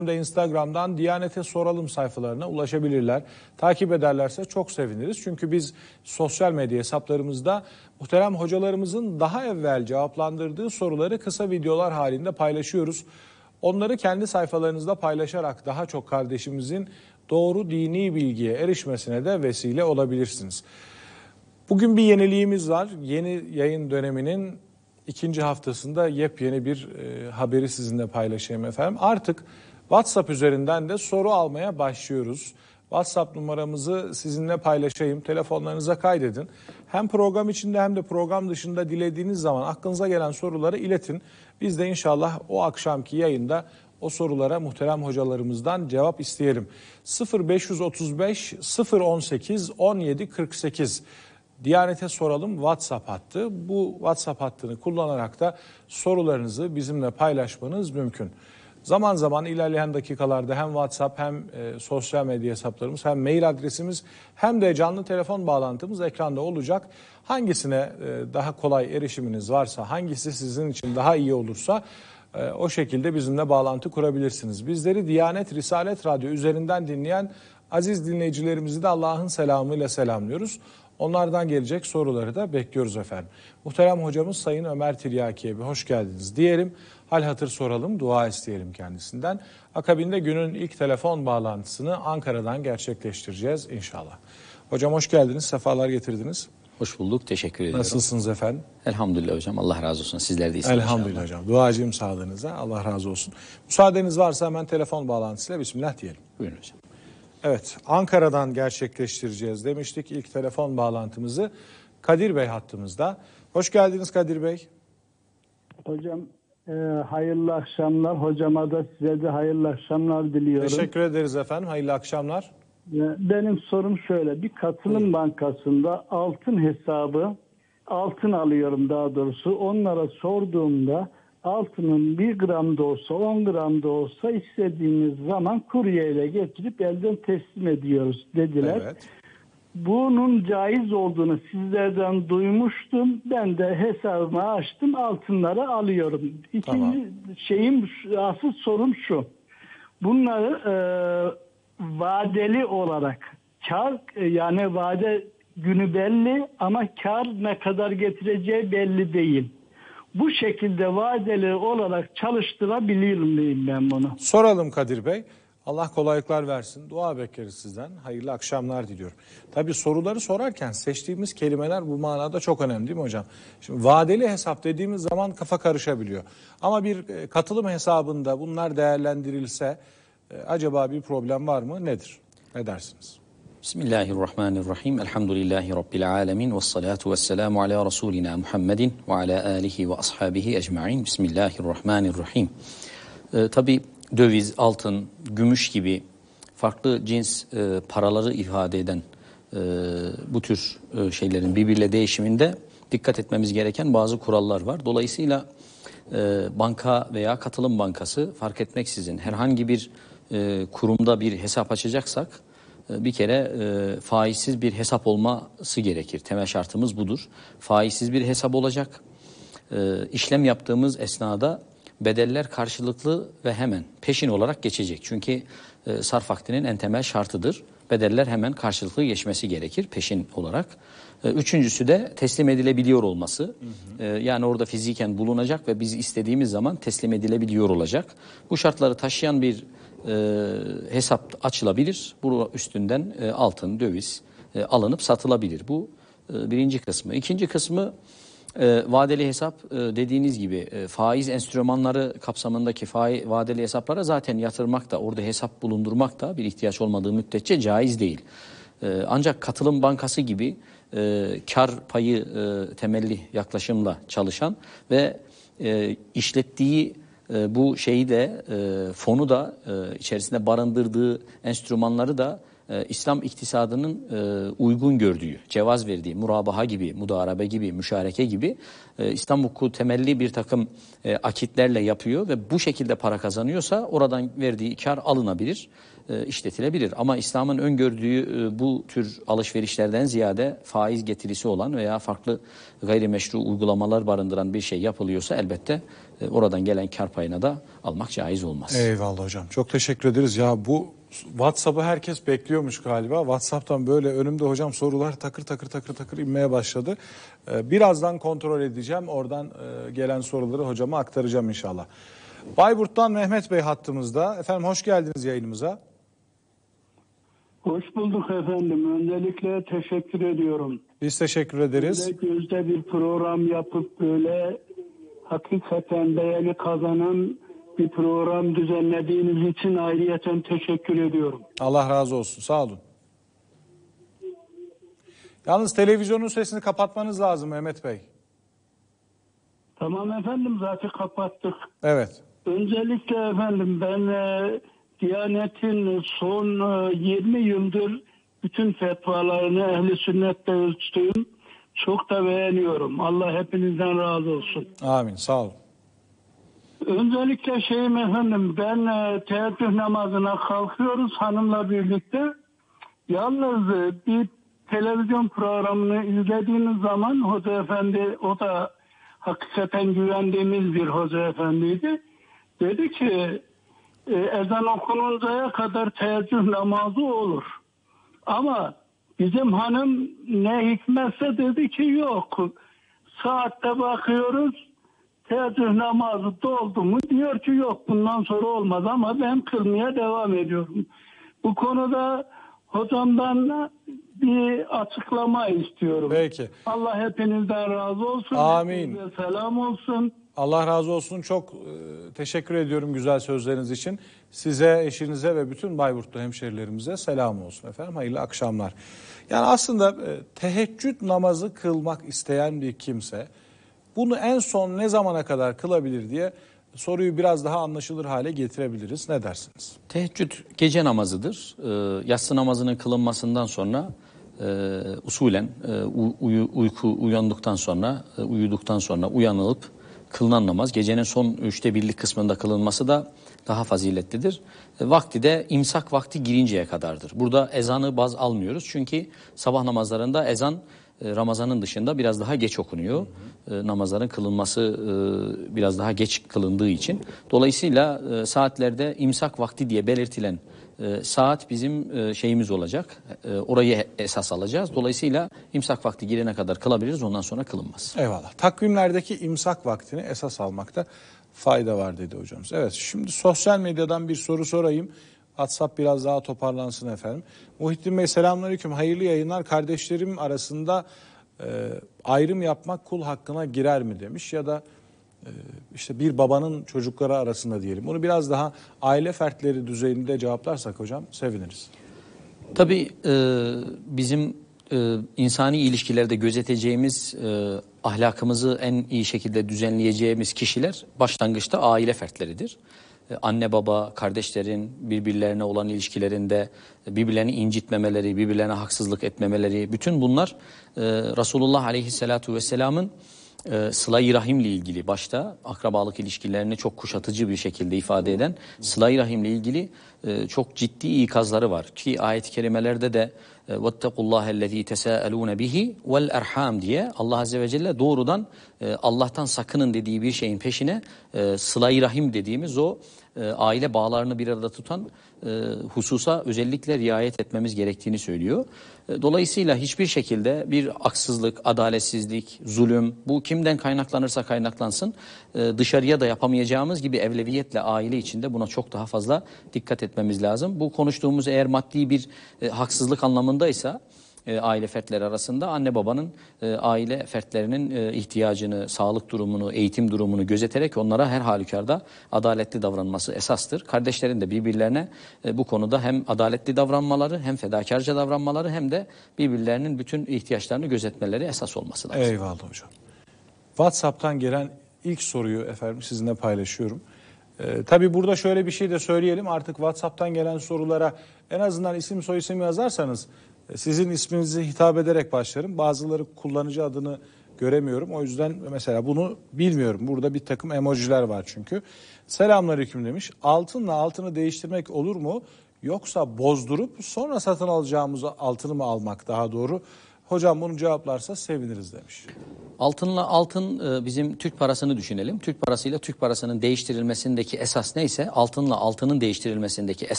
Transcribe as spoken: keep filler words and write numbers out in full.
de Instagram'dan Diyanet'e soralım sayfalarına ulaşabilirler. Takip ederlerse çok seviniriz. Çünkü biz sosyal medya hesaplarımızda muhterem hocalarımızın daha evvel cevaplandırdığı soruları kısa videolar halinde paylaşıyoruz. Onları kendi sayfalarınızda paylaşarak daha çok kardeşimizin doğru dini bilgiye erişmesine de vesile olabilirsiniz. Bugün bir yeniliğimiz var. Yeni yayın döneminin ikinci haftasında yepyeni bir e, haberi sizinle paylaşayım efendim. Artık WhatsApp üzerinden de soru almaya başlıyoruz. WhatsApp numaramızı sizinle paylaşayım. Telefonlarınıza kaydedin. Hem program içinde hem de program dışında dilediğiniz zaman aklınıza gelen soruları iletin. Biz de inşallah o akşamki yayında o sorulara muhterem hocalarımızdan cevap isteyelim. sıfır beş otuz beş sıfır on sekiz on yedi kırk sekiz Diyanet'e soralım WhatsApp hattı. Bu WhatsApp hattını kullanarak da sorularınızı bizimle paylaşmanız mümkün. Zaman zaman ilerleyen dakikalarda hem WhatsApp hem e, sosyal medya hesaplarımız hem mail adresimiz hem de canlı telefon bağlantımız ekranda olacak. Hangisine e, daha kolay erişiminiz varsa, hangisi sizin için daha iyi olursa e, o şekilde bizimle bağlantı kurabilirsiniz. Bizleri Diyanet Risalet Radyo üzerinden dinleyen aziz dinleyicilerimizi de Allah'ın selamıyla selamlıyoruz. Onlardan gelecek soruları da bekliyoruz efendim. Muhterem hocamız Sayın Ömer Tiryaki'ye bir hoş geldiniz diyelim. Hal hatır soralım, dua isteyelim kendisinden. Akabinde günün ilk telefon bağlantısını Ankara'dan gerçekleştireceğiz inşallah. Hocam hoş geldiniz, sefalar getirdiniz. Hoş bulduk, teşekkür ediyorum. Nasılsınız efendim? Elhamdülillah hocam, Allah razı olsun. Sizler de iyisiniz. Elhamdülillah hocam. Duacıyım sağlığınıza, Allah razı olsun. Müsaadeniz varsa hemen telefon bağlantısıyla bismillah diyelim. Buyurun hocam. Evet, Ankara'dan gerçekleştireceğiz demiştik ilk telefon bağlantımızı. Kadir Bey hattımızda. Hoş geldiniz Kadir Bey. Hocam e, hayırlı akşamlar. Hocama da size de hayırlı akşamlar diliyorum. Teşekkür ederiz efendim. Hayırlı akşamlar. Benim sorum şöyle. Bir katılım bankasında altın hesabı, altın alıyorum daha doğrusu. Onlara sorduğumda altının bir gram da olsa on gram da olsa istediğimiz zaman kuryeyle getirip elden teslim ediyoruz dediler. Evet. Bunun caiz olduğunu sizlerden duymuştum. Ben de hesabımı açtım, altınları alıyorum. İkinci tamam. şeyim, asıl sorum şu. Bunları e, vadeli olarak kar, yani vade günü belli ama kar ne kadar getireceği belli değil. Bu şekilde vadeli olarak çalıştırabilir miyim ben bunu? Soralım Kadir Bey. Allah kolaylıklar versin. Dua bekleriz sizden. Hayırlı akşamlar diliyorum. Tabii soruları sorarken seçtiğimiz kelimeler bu manada çok önemli değil mi hocam? Şimdi vadeli hesap dediğimiz zaman kafa karışabiliyor. Ama bir katılım hesabında bunlar değerlendirilse acaba bir problem var mı? Nedir? Ne dersiniz? Bismillahirrahmanirrahim. Elhamdülillahi Rabbil alemin. Vessalatu vesselamu ala Resulina Muhammedin ve ala alihi ve ashabihi ecma'in. Bismillahirrahmanirrahim. Ee, tabii döviz, altın, gümüş gibi farklı cins e, paraları ifade eden e, bu tür e, şeylerin birbiriyle değişiminde dikkat etmemiz gereken bazı kurallar var. Dolayısıyla e, banka veya katılım bankası fark etmeksizin herhangi bir e, kurumda bir hesap açacaksak e, bir kere e, faizsiz bir hesap olması gerekir. Temel şartımız budur. Faizsiz bir hesap olacak. E, işlem yaptığımız esnada bedeller karşılıklı ve hemen peşin olarak geçecek. Çünkü e, sarf akdinin en temel şartıdır. Bedeller hemen karşılıklı geçmesi gerekir peşin olarak. E, üçüncüsü de teslim edilebiliyor olması. Hı hı. E, yani orada fiziken bulunacak ve biz istediğimiz zaman teslim edilebiliyor olacak. Bu şartları taşıyan bir e, hesap açılabilir. Bu üstünden e, altın, döviz e, alınıp satılabilir. Bu e, birinci kısmı. İkinci kısmı E, vadeli hesap e, dediğiniz gibi e, faiz enstrümanları kapsamındaki faiz, vadeli hesaplara zaten yatırmak da orada hesap bulundurmak da bir ihtiyaç olmadığı müddetçe caiz değil. E, ancak katılım bankası gibi e, kar payı e, temelli yaklaşımla çalışan ve e, işlettiği e, bu şeyi de e, fonu da e, içerisinde barındırdığı enstrümanları da Ee, İslam iktisadının e, uygun gördüğü, cevaz verdiği, murabaha gibi, mudarabe gibi, müşareke gibi e, İslam hukuku temelli bir takım e, akitlerle yapıyor ve bu şekilde para kazanıyorsa oradan verdiği kar alınabilir, e, işletilebilir. Ama İslam'ın öngördüğü e, bu tür alışverişlerden ziyade faiz getirisi olan veya farklı gayrimeşru uygulamalar barındıran bir şey yapılıyorsa elbette e, oradan gelen kar payına da almak caiz olmaz. Eyvallah hocam. Çok teşekkür ederiz. Ya bu WhatsApp'ı herkes bekliyormuş galiba. WhatsApp'tan böyle önümde hocam sorular takır takır takır takır inmeye başladı. Ee, birazdan kontrol edeceğim. Oradan e, gelen soruları hocama aktaracağım inşallah. Bayburt'tan Mehmet Bey hattımızda. Efendim hoş geldiniz yayınımıza. Hoş bulduk efendim. Öncelikle teşekkür ediyorum. Biz teşekkür ederiz. Böyle gözde bir program yapıp böyle hakikaten değerli kazanan bir program düzenlediğiniz için ayrıyeten teşekkür ediyorum. Allah razı olsun. Sağ olun. Yalnız televizyonun sesini kapatmanız lazım Mehmet Bey. Tamam efendim, zaten kapattık. Evet. Öncelikle efendim ben e, Diyanet'in son e, yirmi yıldır bütün fetvalarını ehli sünnette ölçtüğüm, çok da beğeniyorum. Allah hepinizden razı olsun. Amin. Sağ olun. Öncelikle şeyim efendim, ben e, teheccüd namazına kalkıyoruz hanımla birlikte. Yalnız e, bir televizyon programını izlediğimiz zaman hoca efendi, o da hakikaten güvendiğimiz bir hoca efendiydi. Dedi ki e, ezan okununcaya kadar teheccüd namazı olur. Ama bizim hanım ne hikmetse dedi ki yok. Saatte bakıyoruz, teheccüd namazı doldu mu? Diyor ki yok, bundan sonra olmaz, ama ben kılmaya devam ediyorum. Bu konuda hocamdan bir açıklama istiyorum. Peki. Allah hepinizden razı olsun. Amin. Hepinize selam olsun. Allah razı olsun. Çok e, teşekkür ediyorum güzel sözleriniz için. Size, eşinize ve bütün Bayburtlu hemşerilerimize selam olsun efendim. Hayırlı akşamlar. Yani aslında e, teheccüd namazı kılmak isteyen bir kimse bunu en son ne zamana kadar kılabilir diye soruyu biraz daha anlaşılır hale getirebiliriz. Ne dersiniz? Teheccüd gece namazıdır. Ee, yatsı namazının kılınmasından sonra e, usulen e, uyu, uyku uyandıktan sonra, e, uyuduktan sonra uyanılıp kılınan namaz, gecenin son üçte birlik kısmında kılınması da daha faziletlidir. E, vakti de imsak vakti girinceye kadardır. Burada ezanı baz almıyoruz çünkü sabah namazlarında ezan Ramazan'ın dışında biraz daha geç okunuyor. Hı hı. E, namazların kılınması e, biraz daha geç kılındığı için. Dolayısıyla e, saatlerde imsak vakti diye belirtilen e, saat bizim e, şeyimiz olacak. E, orayı esas alacağız. Dolayısıyla imsak vakti girene kadar kılabiliriz, ondan sonra kılınmaz. Eyvallah. Takvimlerdeki imsak vaktini esas almakta fayda var dedi hocamız. Evet, şimdi sosyal medyadan bir soru sorayım. WhatsApp biraz daha toparlansın efendim. Muhittin Bey selamünaleyküm. Hayırlı yayınlar. Kardeşlerim arasında e, ayrım yapmak kul hakkına girer mi demiş ya da e, işte bir babanın çocukları arasında diyelim. Bunu biraz daha aile fertleri düzeyinde cevaplarsak hocam seviniriz. Tabii e, bizim e, insani ilişkilerde gözeteceğimiz, e, ahlakımızı en iyi şekilde düzenleyeceğimiz kişiler başlangıçta aile fertleridir. Anne baba, kardeşlerin birbirlerine olan ilişkilerinde birbirlerini incitmemeleri, birbirlerine haksızlık etmemeleri, bütün bunlar e, Resulullah Aleyhisselatü Vesselam'ın e, sıla-i rahimle ilgili, başta akrabalık ilişkilerini çok kuşatıcı bir şekilde ifade eden sıla-i rahimle ilgili e, çok ciddi ikazları var. Ki ayet-i kerimelerde de وَاتَّقُوا اللّٰهَ الَّذ۪ي تَسَاءَلُونَ بِهِ وَالْاَرْحَامِ diye Allah Azze ve Celle doğrudan e, Allah'tan sakının dediği bir şeyin peşine e, sıla-i rahim dediğimiz o e, aile bağlarını bir arada tutan e, hususa özellikle riayet etmemiz gerektiğini söylüyor. E, dolayısıyla hiçbir şekilde bir haksızlık, adaletsizlik, zulüm, bu kimden kaynaklanırsa kaynaklansın e, dışarıya da yapamayacağımız gibi evleviyetle aile içinde buna çok daha fazla dikkat etmemiz lazım. Bu konuştuğumuz eğer maddi bir e, haksızlık anlamındaysa e, aile fertleri arasında anne babanın e, aile fertlerinin e, ihtiyacını, sağlık durumunu, eğitim durumunu gözeterek onlara her halükarda adaletli davranması esastır. Kardeşlerin de birbirlerine e, bu konuda hem adaletli davranmaları, hem fedakarca davranmaları, hem de birbirlerinin bütün ihtiyaçlarını gözetmeleri esas olması lazım. Eyvallah hocam. WhatsApp'tan gelen ilk soruyu efendim sizinle paylaşıyorum. Ee, tabii burada şöyle bir şey de söyleyelim. Artık WhatsApp'tan gelen sorulara en azından isim soyisim yazarsanız sizin isminizi hitap ederek başlarım. Bazıları kullanıcı adını göremiyorum. O yüzden mesela bunu bilmiyorum. Burada bir takım emojiler var çünkü. Selamünaleyküm demiş. Altınla altını değiştirmek olur mu? Yoksa bozdurup sonra satın alacağımız altını mı almak daha doğru? Hocam bunu cevaplarsa seviniriz demiş. Altınla altın e, bizim Türk parasını düşünelim. Türk parasıyla Türk parasının değiştirilmesindeki esas neyse altınla altının değiştirilmesindeki esas